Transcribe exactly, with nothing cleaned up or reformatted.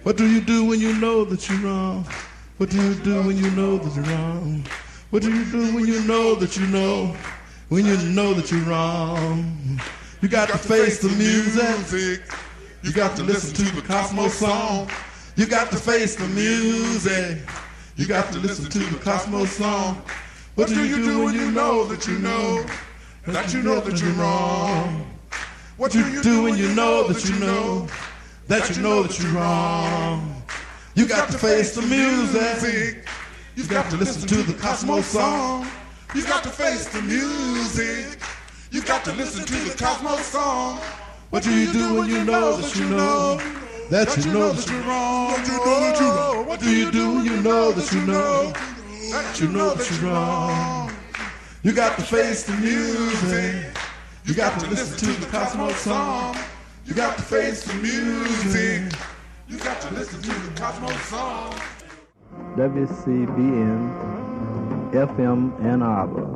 What do you do when you know that you're wrong? What do you do when you know that you're wrong? What do you do when you know that you know? When you know that you're wrong? You got to face the music. You got to listen to the Cosmo song. You got to face the music. You got to listen to the Cosmo song. What do you do when you know that you know that you know that you're wrong? What do you do when you know that you know that you know that you're wrong? You got to face the music. You got to listen to the Cosmo song. You got to face the music. You got to listen to the Cosmo song. What do you do when you know that you know that you know that you're wrong? What do you know that you're wrong? What do you do when you know that you know that you know that you're wrong? You got to face the music. You got to listen to the Cosmo song. You got to face the music. You got to listen to the Cosmo song. W C B N F M Ann Arbor.